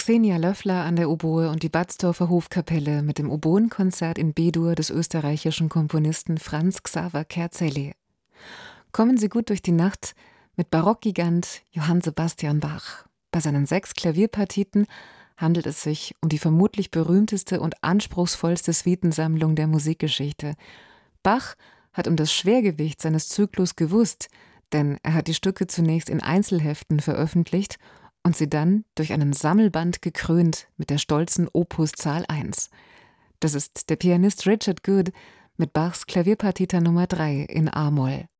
Xenia Löffler an der Oboe und die Batzdorfer Hofkapelle mit dem Oboenkonzert in B-Dur des österreichischen Komponisten Franz Xaver Kerzelli. Kommen Sie gut durch die Nacht mit Barockgigant Johann Sebastian Bach. Bei seinen 6 Klavierpartiten handelt es sich um die vermutlich berühmteste und anspruchsvollste Suitensammlung der Musikgeschichte. Bach hat um das Schwergewicht seines Zyklus gewusst, denn er hat die Stücke zunächst in Einzelheften veröffentlicht und sie dann durch einen Sammelband gekrönt mit der stolzen Opuszahl 1. Das ist der Pianist Richard Good mit Bachs Klavierpartita Nummer 3 in a-Moll.